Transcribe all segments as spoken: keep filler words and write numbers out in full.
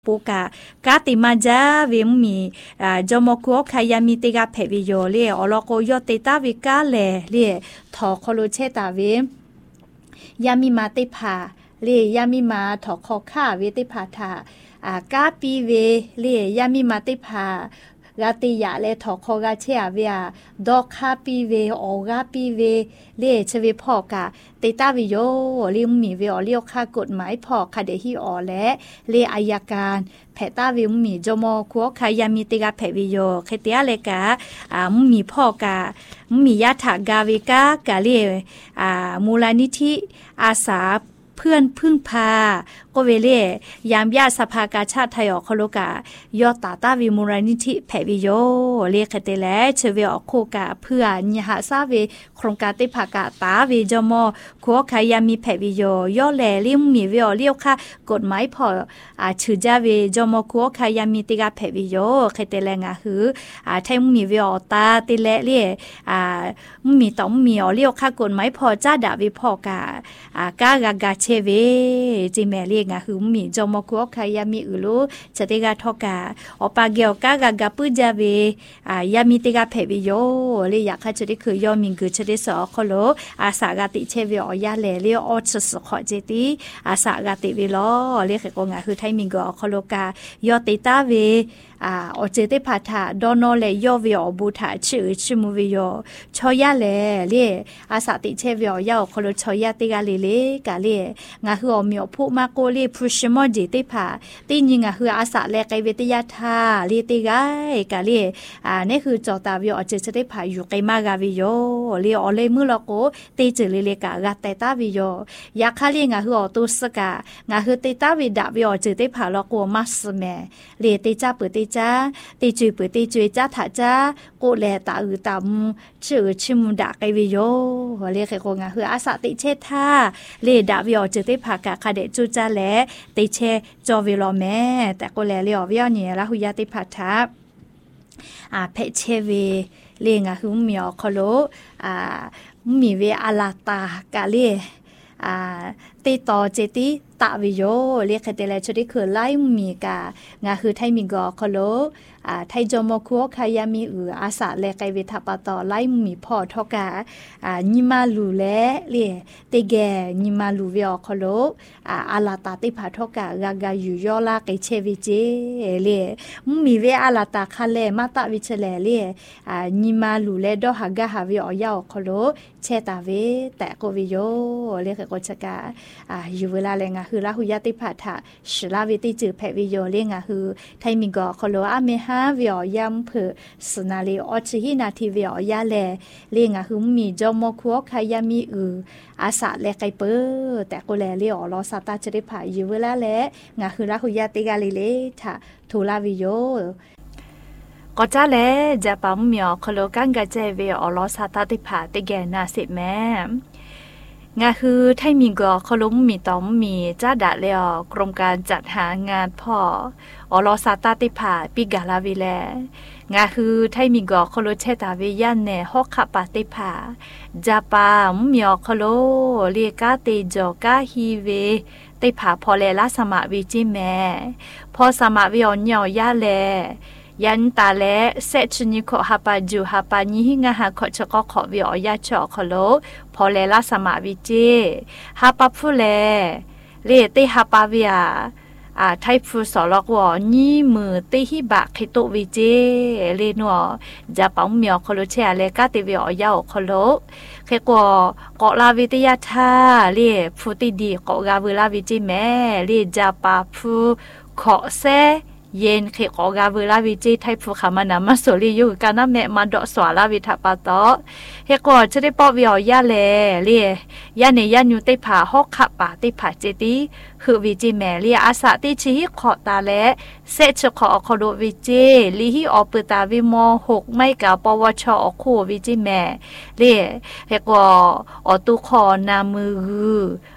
ปูกากาติมาจาเวมมีอ่าจอมกัวขายามีเตกาเพวิโยเลอลโกยอเตตาวิกาเลเลทอคโลเชตาเวยามีมาเตพาเลยามีมาทอคอค่าเวเตพาทาอ่ากาปีเวเลยามีมาเตพากาติยาเลทอคอกาเชอาเวียดอกคาปีเวออกาปีเวเลเชเวพอกาเตตาวิโยลิมมีเวอเลียวค่ากฎหมายพอคาเดฮิออและเลอายการแพตาวิมมีจมอคัวขายามีเตกาแพวิโยเคเตียเลกาอ่ามีพ่อกามียะถากาเวกากาเลอ่ามูลนิธิอาสาเพื่อนพึ่งพาก็เวเล่ยามญาสภากาชาติไทยออกโคโลกายอตาตาวิมูลนิธิแผ่วิโยเรียกเตแลเชเวออกโคกาเพื่อญหาซาเวโครงการติภากาตาเวจมอคัวขายามีแผ่วิโยย่อแลลิมมีเวอเลียวค่ะกฎหมายพออ่าชื่อจาเวจมอคัวขายามีติกาแผ่วิโยเคเตแลงาหืออ่าไทยมีเวอตาติแลเลียอ่ามีต้องมีอเลียวค่ะกฎหมายพอจ้าดาวิพอกาอ่ากากากาเชเวจิแมเลียงาหือมีจมกัวขายามีอุลุชะเตกาทอกาอปาเกียวกากากาปุจาเวอ่ายามีเตกาเพวิโยเลยอยากให้จะได้คือยอมิงกือจะได้สอคโลอาสากาติเชเวอยาแลเลียออชสขอเจติอาสากาติเวลอเรียกกงาคือไทมิงกอคโลกายอติตาเวอ่าอเจติพาทาดอนอเลยอเวอบูทาชื่อชื่อมูวิโยชอยาแลเลียอาสาติเชเวอยาคโลชอยาติกาเลเลกาเลงาคืออมีอผู้มาโกเลพรุชมอเจติพาติญิงาคืออาสาแลไกเวติยาทาเลติกายกาเลอ่านี่คือจอตาวิโออเจจะได้พาอยู่ไกมากาวิโยเลอเลมือลโกเตจิเลเลกากาเตตาวิโยยาคาเลงาคืออตุสกางาคือเตตาวิดาวิโอเจติพาลโกมัสเมเลเตจาเปเตจ้าตีจุยเปิดตีจุยจ้าถาจ้าโกแลตาอือตำชื่อชิมดาไกวิโยเรียกใครโกงาคืออาสาติเชท่าเลดาวิโอเจติภากาคาเดจูจ้าแลติเชจอวิโลแม่แต่โกแลเลียววิโอเนี่ยละหุยาติภาทาอ่าเพเชเวเลงาคือมีอคโลอ่ามีเวอาลาตากาเลอ่าติต่อเจติตาวิโยเรียกเตเลชดิคือไล่มีกางาคือไทมิกอคโลอ่าไทจมคัวขายามีอืออาสาแลไกเวทปะตอไล่มีพ่อทอกาอ่าญิมาลูแลเลียเตแกญิมาลูเวอคโลอ่าอาลาตาติพาทอกากากาอยู่ยอลาไกเชวิเจเลียมีเวอาลาตาคาเลมาตาวิเชเลเลียอ่าญิมาลูแลดอหากาหาเวอยาคโลเชตาเวแต่โกวิโยเรียกกชกาอ่าอยู่เวลาแลงาคือละหุยาติภาทะชลาวิติจือแพวิโยเลงาคือไทมิกอคโลอะเมฮาวิอยัมเพสนาเลอชิฮินาทีวิอยาแลเลงาคือมีจอมคัวขายามีอืออาสาแลไกเปอแต่โกแลเลอลอซาตาจะได้ภาอยู่เวลาแลงาคือละหุยาติกาเลเลทะทูลาวิโยก็จ้าแลจะปั๊มเมียคโลกันกะเจเวอลอซาตาติภาติแกนาสิแม่งาคือไทยมีกอคลุมมีต้อมมีจ้าดาเลอกรมการจัดหางานพ่ออลอซาตาติผาปิกาลาวิแลงาคือไทยมีกอคลุเชตาวิยันเนฮอกขปาติผาจาปามมีอคโลเรียกาเตจอกาฮีเวติผาพอเลลาสมาวิจิแม่พอสมาวิออนยอยาแลยันตาและเซชนิโคฮาปาจูฮาปาญิหิงาฮาขอชกขอวิอยาชอคโลพอเลลาสมาวิเจฮาปาฟุเลเลเตฮาปาวิอาอ่าไทฟูสอลอกวอนี่มือเตฮิบะคิโตวิเจเลนัวจะปังเมียวคโลเชเลกาติวิอยาคโลเคกวกอลาวิทยาธาเลฟูติดีกอกาเวลาวิจิแม่เลจะปาฟูขอเซเย็นเขกอกาเวลาวิจิไทยผู้ขามานามาโซลิอยู่กันน้ำแม่มาดอสวาลาวิทาปาโตเฮกอจะได้ปอวิอยาเลเลียยาเนยานูติผาฮอกขะปาติผาเจติคือวิจิแม่เลียอาสาติชิขอตาและเซชขออคโดวิจิลิฮิออปตาวิมอหกไม่กาปวชอคูวิจิแม่เลียเฮกออตุขอนามือ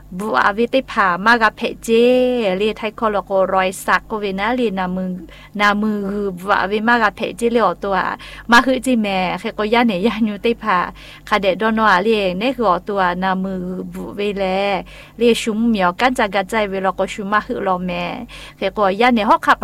บัววิติผามากกับเพเจเรียไทยคอลโกรอยสักก็เวนะเรียนามือนามือบัววิมากกับเพเจเรียตัวมาคือจีแม่เคก็ย่าเนี่ยย่าอยู่ติผาคาเดดอนว่าเรียเนี่ยคือตัวนามือบัวเวแลเรียชุมเหมียวกันจากกระจายเวลาก็ชุมมาคือรอแม่เคก็ย่าเนี่ยฮอกขับ